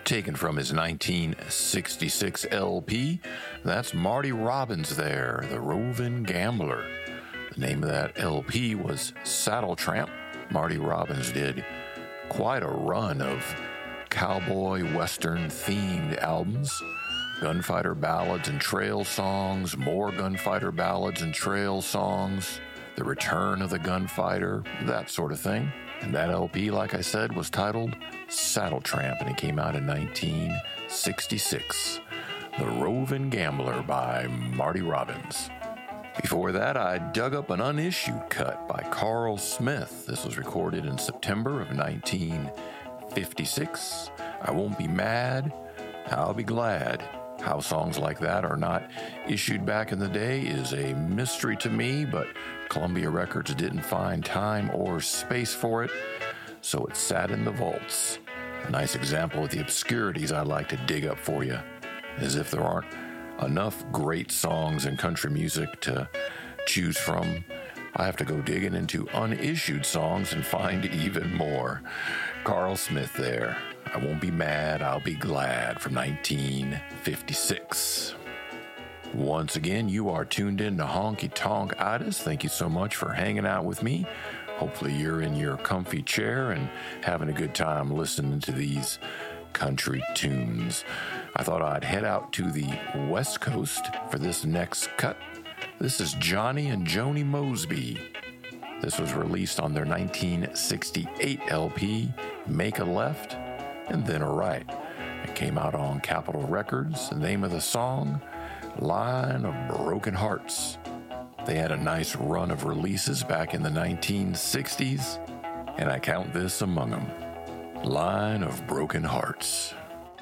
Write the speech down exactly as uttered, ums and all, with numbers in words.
taken from his nineteen sixty-six L P. That's Marty Robbins there, the Roving Gambler. The name of that L P was Saddle Tramp. Marty Robbins did quite a run of cowboy western themed albums, gunfighter ballads and trail songs, more gunfighter ballads and trail songs, the return of the gunfighter, that sort of thing. And that L P, like I said, was titled Saddle Tramp, and it came out in nineteen sixty-six. The Roving Gambler by Marty Robbins. Before that, I dug up an unissued cut by Carl Smith. This was recorded in September of nineteen fifty-six. I Won't Be Mad, I'll Be Glad. How songs like that are not issued back in the day is a mystery to me, but Columbia Records didn't find time or space for it, so it sat in the vaults. A nice example of the obscurities I like to dig up for you, as if there aren't enough great songs in country music to choose from. I have to go digging into unissued songs and find even more. Carl Smith there. I Won't Be Mad, I'll Be Glad from nineteen fifty-six. Once again, you are tuned in to Honky Tonk Itis. Thank you so much for hanging out with me. Hopefully you're in your comfy chair and having a good time listening to these country tunes. I thought I'd head out to the West Coast for this next cut. This is Johnny and Joni Mosby. This was released on their nineteen sixty-eight L P, Make a Left and Then a Right. It came out on Capitol Records. The name of the song, Line of Broken Hearts. They had a nice run of releases back in the nineteen sixties, and I count this among them. Line of Broken Hearts.